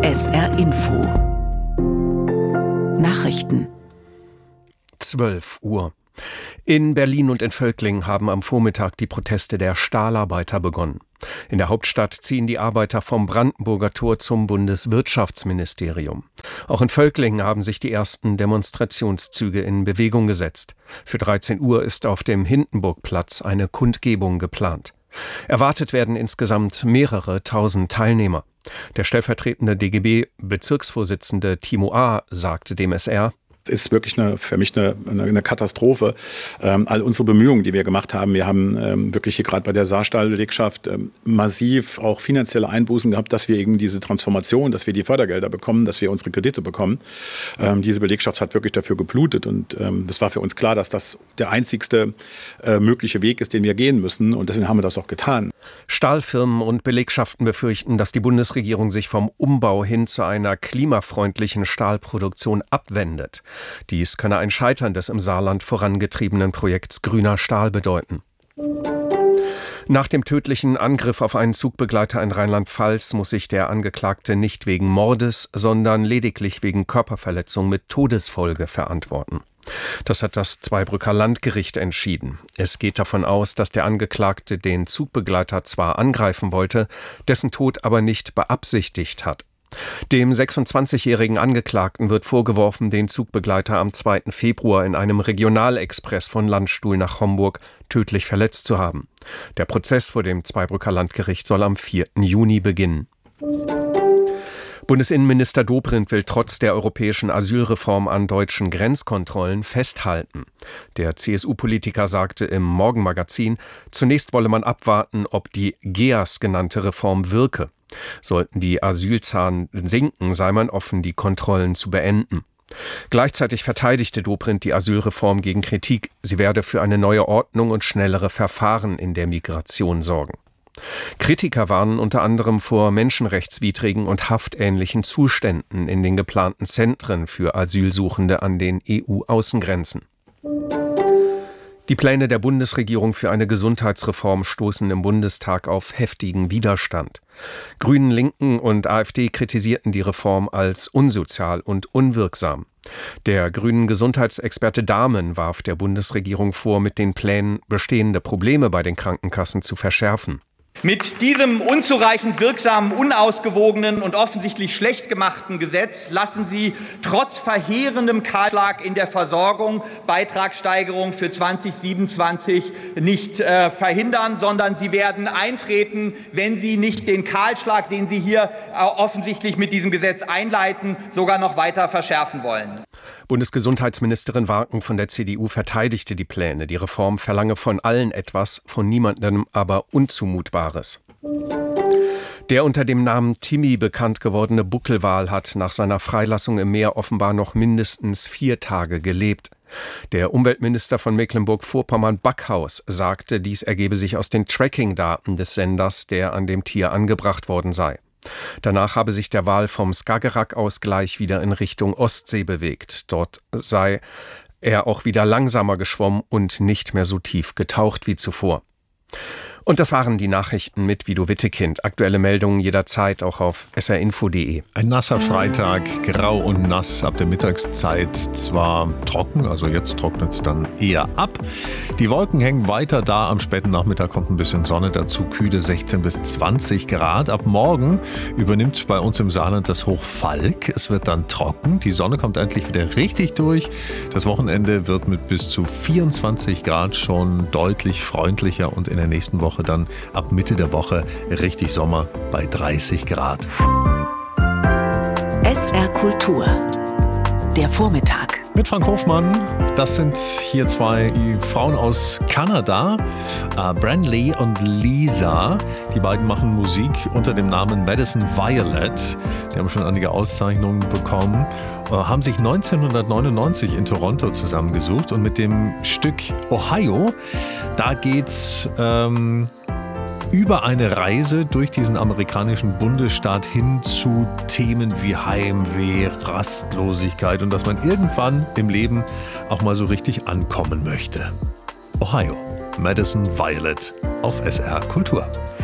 SR Info Nachrichten 12 Uhr. In Berlin und in Völklingen haben am Vormittag die Proteste der Stahlarbeiter begonnen. In der Hauptstadt ziehen die Arbeiter vom Brandenburger Tor zum Bundeswirtschaftsministerium. Auch in Völklingen haben sich die ersten Demonstrationszüge in Bewegung gesetzt. Für 13 Uhr ist auf dem Hindenburgplatz eine Kundgebung geplant. Erwartet werden insgesamt mehrere tausend Teilnehmer. Der stellvertretende DGB-Bezirksvorsitzende Timo A. sagte dem SR: Ist wirklich für mich eine Katastrophe. All unsere Bemühungen, die wir gemacht haben, wir haben wirklich hier gerade bei der Saarstahl-Belegschaft massiv auch finanzielle Einbußen gehabt, dass wir eben diese Transformation, dass wir die Fördergelder bekommen, dass wir unsere Kredite bekommen. Diese Belegschaft hat wirklich dafür geblutet und das war für uns klar, dass das der einzigste mögliche Weg ist, den wir gehen müssen, und deswegen haben wir das auch getan. Stahlfirmen und Belegschaften befürchten, dass die Bundesregierung sich vom Umbau hin zu einer klimafreundlichen Stahlproduktion abwendet. Dies könne ein Scheitern des im Saarland vorangetriebenen Projekts Grüner Stahl bedeuten. Nach dem tödlichen Angriff auf einen Zugbegleiter in Rheinland-Pfalz muss sich der Angeklagte nicht wegen Mordes, sondern lediglich wegen Körperverletzung mit Todesfolge verantworten. Das hat das Zweibrücker Landgericht entschieden. Es geht davon aus, dass der Angeklagte den Zugbegleiter zwar angreifen wollte, dessen Tod aber nicht beabsichtigt hat. Dem 26-jährigen Angeklagten wird vorgeworfen, den Zugbegleiter am 2. Februar in einem Regionalexpress von Landstuhl nach Homburg tödlich verletzt zu haben. Der Prozess vor dem Zweibrücker Landgericht soll am 4. Juni beginnen. Bundesinnenminister Dobrindt will trotz der europäischen Asylreform an deutschen Grenzkontrollen festhalten. Der CSU-Politiker sagte im Morgenmagazin, zunächst wolle man abwarten, ob die GEAS genannte Reform wirke. Sollten die Asylzahlen sinken, sei man offen, die Kontrollen zu beenden. Gleichzeitig verteidigte Dobrindt die Asylreform gegen Kritik. Sie werde für eine neue Ordnung und schnellere Verfahren in der Migration sorgen. Kritiker warnen unter anderem vor menschenrechtswidrigen und haftähnlichen Zuständen in den geplanten Zentren für Asylsuchende an den EU-Außengrenzen. Die Pläne der Bundesregierung für eine Gesundheitsreform stoßen im Bundestag auf heftigen Widerstand. Grünen, Linken und AfD kritisierten die Reform als unsozial und unwirksam. Der grünen Gesundheitsexperte Dahmen warf der Bundesregierung vor, mit den Plänen bestehende Probleme bei den Krankenkassen zu verschärfen. Mit diesem unzureichend wirksamen, unausgewogenen und offensichtlich schlecht gemachten Gesetz lassen Sie trotz verheerendem Kahlschlag in der Versorgung Beitragssteigerung für 2027 nicht verhindern, sondern sie werden eintreten, wenn Sie nicht den Kahlschlag, den Sie hier offensichtlich mit diesem Gesetz einleiten, sogar noch weiter verschärfen wollen. Bundesgesundheitsministerin Warken von der CDU verteidigte die Pläne. Die Reform verlange von allen etwas, von niemandem aber Unzumutbares. Der unter dem Namen Timmy bekannt gewordene Buckelwal hat nach seiner Freilassung im Meer offenbar noch mindestens 4 Tage gelebt. Der Umweltminister von Mecklenburg-Vorpommern Backhaus sagte, dies ergebe sich aus den Tracking-Daten des Senders, der an dem Tier angebracht worden sei. Danach habe sich der Wal vom Skagerrak aus gleich wieder in Richtung Ostsee bewegt. Dort sei er auch wieder langsamer geschwommen und nicht mehr so tief getaucht wie zuvor. Und das waren die Nachrichten mit Guido Wittekind. Aktuelle Meldungen jederzeit auch auf srinfo.de. Ein nasser Freitag, grau und nass, ab der Mittagszeit zwar trocken, also jetzt trocknet es dann eher ab. Die Wolken hängen weiter da, am späten Nachmittag kommt ein bisschen Sonne dazu, kühle 16 bis 20 Grad. Ab morgen übernimmt bei uns im Saarland das Hoch Falk. Es wird dann trocken, die Sonne kommt endlich wieder richtig durch. Das Wochenende wird mit bis zu 24 Grad schon deutlich freundlicher und in der nächsten Woche dann ab Mitte der Woche richtig Sommer bei 30 Grad. SR Kultur. Der Vormittag. Mit Frank Hofmann. Das sind hier 2 Frauen aus Kanada, Brandley und Lisa. Die beiden machen Musik unter dem Namen Madison Violet. Die haben schon einige Auszeichnungen bekommen, haben sich 1999 in Toronto zusammengesucht und mit dem Stück Ohio, da geht's über eine Reise durch diesen amerikanischen Bundesstaat hin zu Themen wie Heimweh, Rastlosigkeit und dass man irgendwann im Leben auch mal so richtig ankommen möchte. Ohio, Madison Violet auf SR Kultur.